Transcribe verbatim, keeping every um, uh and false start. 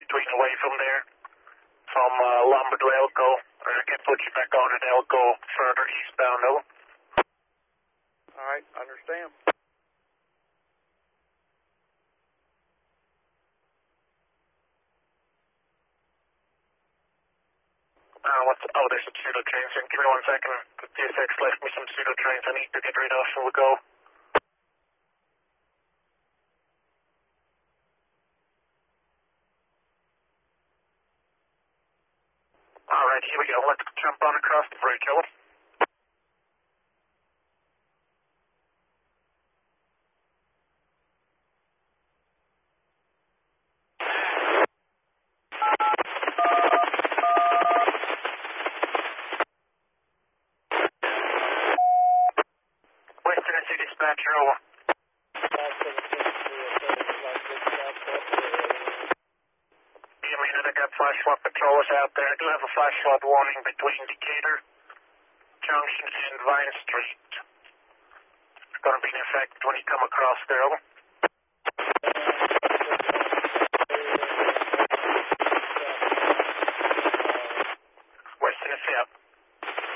between away from there, from uh, Lombard to Elko, or I can put you back out at Elko further eastbound though. Alright, understand. Uh, what's, oh, there's some pseudo trains. Give me one second. The T S X left me some pseudo trains I need to get rid of, and we'll go. Alright, here we go. Let's jump on across the bridge, Yellow. West Tennessee Dispatcher, over. Give me a minute, I got flash flood patrollers out there. I do have a flash flood warning between Decatur Junction and Vine Street. It's going to be in effect when you come across there, over.